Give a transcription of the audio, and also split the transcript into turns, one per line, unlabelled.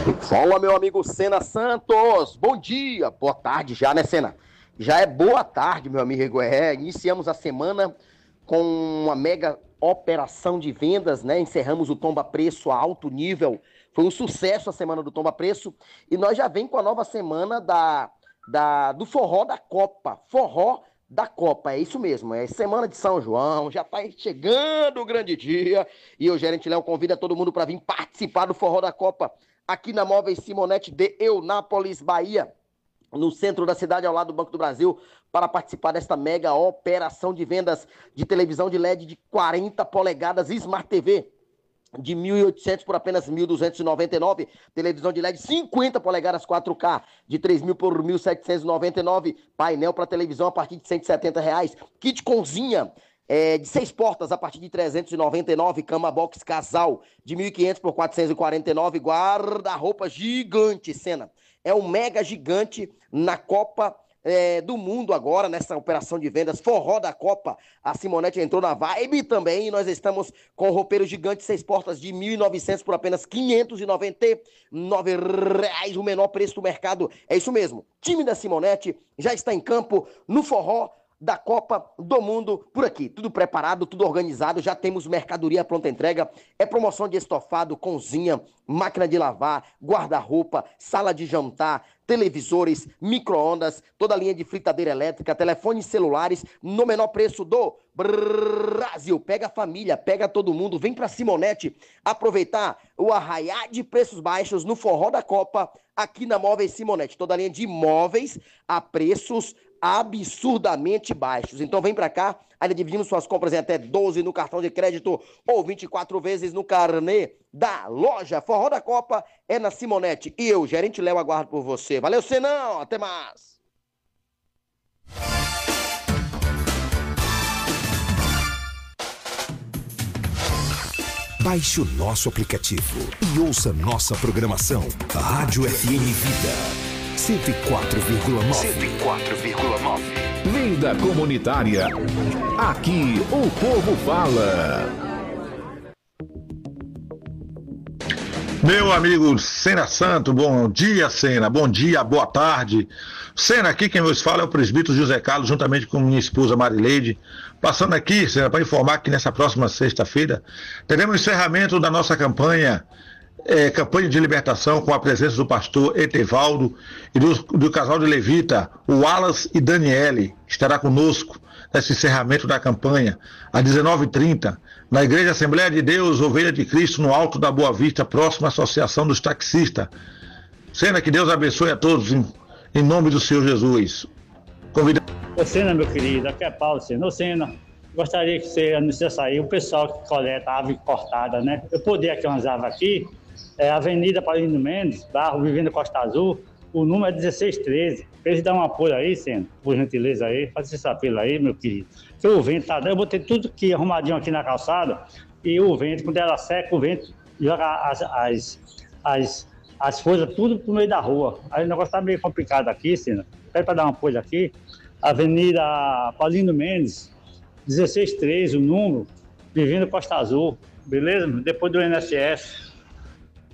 Fala, meu amigo Senna Santos. Bom dia, boa tarde já, né, Senna? Já é boa tarde, meu amigo. Iniciamos a semana com uma mega operação de vendas, né? Encerramos o Tomba Preço a alto nível. Foi um sucesso a semana do Tomba Preço. E nós já vem com a nova semana do Forró da Copa. Forró da Copa, é isso mesmo. É semana de São João, já tá chegando o grande dia. E o gerente Léo convida todo mundo para vir participar do Forró da Copa aqui na Móveis Simonetti de Eunápolis, Bahia, no centro da cidade, ao lado do Banco do Brasil, para participar desta mega operação de vendas de televisão de LED de 40 polegadas Smart TV de 1.800 por apenas 1.299, televisão de LED 50 polegadas 4K de 3.000 por 1.799, painel para televisão a partir de R$ 170, kit cozinha de 6 portas a partir de 399, cama box casal de 1.500 por 449, guarda-roupa gigante, Senna. É um mega gigante na Copa do Mundo agora, nessa operação de vendas, Forró da Copa. A Simonetti entrou na vibe também e nós estamos com o roupeiro gigante 6 portas de 1.900 por apenas R$ 599, o menor preço do mercado. É isso mesmo, time da Simonetti já está em campo no Forró da Copa do Mundo por aqui. Tudo preparado, tudo organizado, já temos mercadoria pronta entrega, é promoção de estofado, cozinha, máquina de lavar, guarda-roupa, sala de jantar, televisores, micro-ondas, toda a linha de fritadeira elétrica, telefones celulares, no menor preço do Brasil. Pega a família, pega todo mundo, vem pra Simonetti aproveitar o arraiá de preços baixos no Forró da Copa aqui na Móveis Simonetti. Toda a linha de imóveis a preços absurdamente baixos. Então vem pra cá, ainda dividimos suas compras em até 12 no cartão de crédito ou 24 vezes no carnê da loja. Forró da Copa é na Simonetti. E eu, gerente Léo, aguardo por você. Valeu, Senão, até mais.
Baixe o nosso aplicativo e ouça nossa programação. Rádio FM Vida 104,9.
Linda Comunitária. Aqui o povo fala.
Meu amigo Senna Santo, bom dia, Senna. Bom dia, boa tarde. Senna, aqui quem vos fala é o presbítero José Carlos, juntamente com minha esposa Marileide. Passando aqui, Senna, para informar que nessa próxima sexta-feira teremos o encerramento da nossa campanha de libertação, com a presença do pastor Etevaldo e do casal de levita, o Wallace e Daniele, estará conosco nesse encerramento da campanha, às 19h30, na Igreja Assembleia de Deus, Ovelha de Cristo, no Alto da Boa Vista, próxima à Associação dos Taxistas. Senna, que Deus abençoe a todos, em nome do Senhor Jesus. Convida...
Ô Senna, meu querido, aqui é Paulo, Senna. Ô Senna, gostaria que você anunciasse aí o pessoal que coleta árvore cortada, né? Eu poder aqui umas árvores aqui, Avenida Paulino Mendes, bairro Vivenda Costa Azul, o número é 1613. Pra eles dar um apoio aí, Senna, por gentileza aí, faz esse apelo aí, meu querido. Porque o vento tá dando, eu botei tudo aqui arrumadinho aqui na calçada, e o vento, quando ela seca, o vento joga as folhas tudo pro meio da rua. Aí o negócio tá meio complicado aqui, Senna. Pede pra dar um apoio aqui. Avenida Paulino Mendes, 1613, o número, Vivenda Costa Azul, beleza? Depois do INSS.